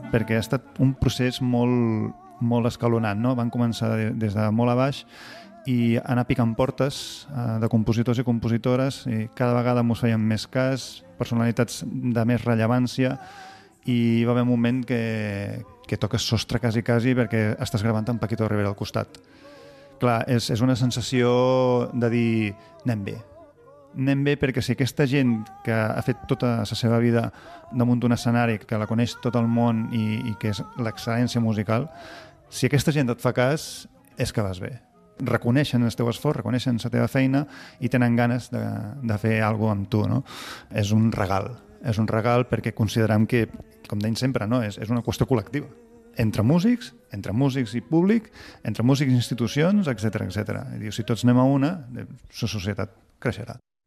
perquè ha estat un procés molt escalonat, no? Van començar des de molt a baix i anar picant portes de compositors i compositores, i cada vegada ens feien més cas, personalitats de més rellevància, i va haver un moment que toques sostre quasi perquè estàs gravant amb Paquito Rivera al costat. Clar, és una sensació de dir anem bé perquè si aquesta gent que ha fet tota la seva vida damunt d'un escenari, que la coneix tot el món i que és l'excel·lència musical, si aquesta gent et fa cas, és que vas bé. Reconeixen el teu esforç, reconeixen la teva feina i tenen ganes de fer alguna cosa amb tu, no? És un regal perquè considerem que, com deim sempre, no? És una qüestió col·lectiva. Entre músics i públic, entre músics i institucions, etc. Si tots anem a una, la societat creixerà.